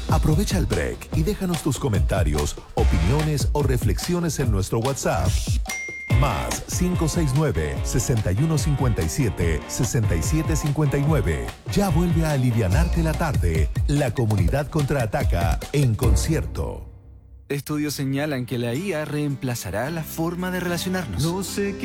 Aprovecha el break y déjanos tus comentarios, opiniones o reflexiones en nuestro WhatsApp. Más 569-6157-6759. Ya vuelve a alivianarte la tarde. La comunidad contraataca en concierto. Estudios señalan que la IA reemplazará la forma de relacionarnos. No sé qué